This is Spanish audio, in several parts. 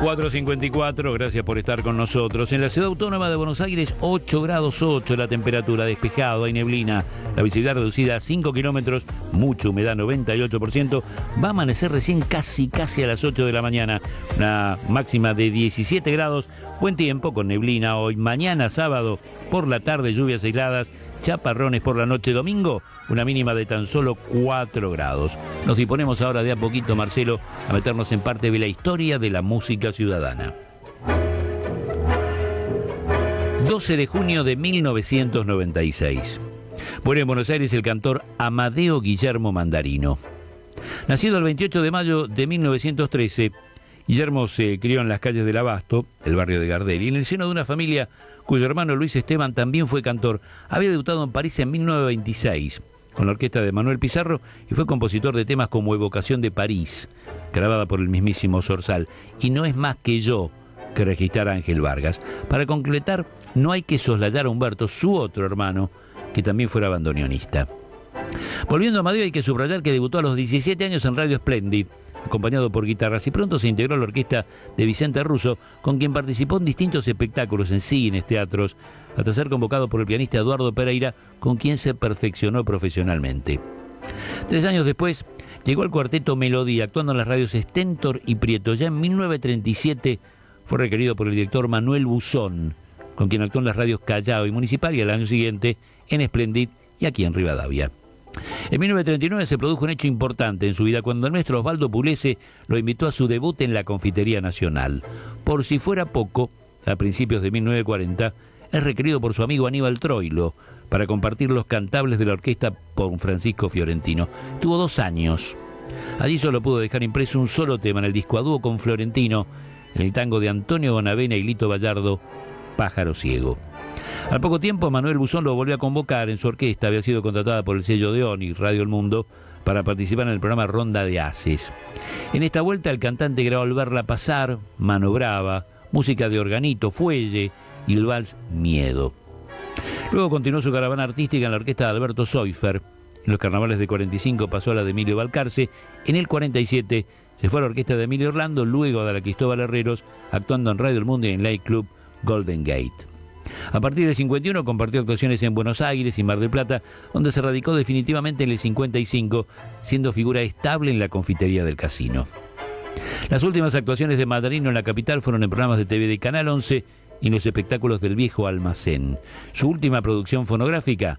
4:54, gracias por estar con nosotros. En la ciudad autónoma de Buenos Aires, 8 grados 8 la temperatura, despejado, hay neblina, la visibilidad reducida a 5 kilómetros, mucha humedad, 98%. Va a amanecer recién casi a las 8 de la mañana, una máxima de 17 grados, buen tiempo con neblina hoy. Mañana sábado, por la tarde, lluvias aisladas, chaparrones por la noche. Domingo, una mínima de tan solo 4 grados. Nos disponemos ahora de a poquito, Marcelo, a meternos en parte de la historia de la música ciudadana. 12 de junio de 1996. Muere en Buenos Aires el cantor Amadeo Guillermo Mandarino. Nacido el 28 de mayo de 1913, Guillermo se crió en las calles del Abasto, el barrio de Gardel, y en el seno de una familia cuyo hermano Luis Esteban también fue cantor. Había debutado en París en 1926 con la orquesta de Manuel Pizarro y fue compositor de temas como Evocación de París, grabada por el mismísimo Zorzal, y No es más que yo, que registrara Ángel Vargas. Para completar, no hay que soslayar a Humberto, su otro hermano, que también fuera bandoneonista. Volviendo a Amadeo, hay que subrayar que debutó a los 17 años en Radio Splendid, acompañado por guitarras, y pronto se integró a la orquesta de Vicente Russo, con quien participó en distintos espectáculos, en cines, teatros, hasta ser convocado por el pianista Eduardo Pereira, con quien se perfeccionó profesionalmente. 3 años después, llegó al cuarteto Melodía, actuando en las radios Stentor y Prieto. Ya en 1937 fue requerido por el director Manuel Buzón, con quien actuó en las radios Callao y Municipal, y al año siguiente en Splendid y aquí en Rivadavia. En 1939 se produjo un hecho importante en su vida cuando el maestro Osvaldo Pugliese lo invitó a su debut en la Confitería Nacional. Por si fuera poco, a principios de 1940, es requerido por su amigo Aníbal Troilo para compartir los cantables de la orquesta con Francisco Fiorentino. Tuvo 2 años. Allí solo pudo dejar impreso un solo tema en el disco a dúo con Florentino, el tango de Antonio Bonavena y Lito Vallardo, Pájaro Ciego. Al poco tiempo, Manuel Buzón lo volvió a convocar en su orquesta. Había sido contratada por el sello de ONI, Radio El Mundo, para participar en el programa Ronda de Haces. En esta vuelta, el cantante grabó Al verla pasar, Mano Brava, música de organito, fuelle y el vals Miedo. Luego continuó su caravana artística en la orquesta de Alberto Soifer. En los carnavales de 45 pasó a la de Emilio Balcarce. En el 47 se fue a la orquesta de Emilio Orlando, luego de la Cristóbal Herreros, actuando en Radio El Mundo y en Light Club Golden Gate. A partir del 51 compartió actuaciones en Buenos Aires y Mar del Plata, donde se radicó definitivamente en el 55, siendo figura estable en la confitería del Casino. Las últimas actuaciones de Mandarino en la capital fueron en programas de TV de Canal 11 y en los espectáculos del Viejo Almacén. Su última producción fonográfica,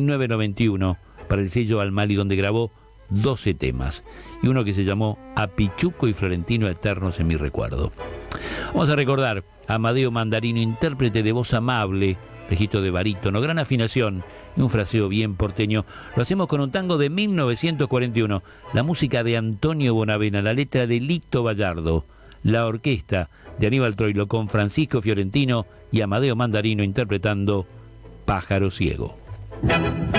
1991, para el sello Almali, donde grabó 12 temas, y uno que se llamó A Pichuco y Florentino Eternos en mi recuerdo. Vamos a recordar a Amadeo Mandarino, intérprete de voz amable, registro de barítono, gran afinación y un fraseo bien porteño. Lo hacemos con un tango de 1941, la música de Antonio Bonavena, la letra de Lito Vallardo, la orquesta de Aníbal Troilo con Francisco Fiorentino y Amadeo Mandarino interpretando Pájaro Ciego.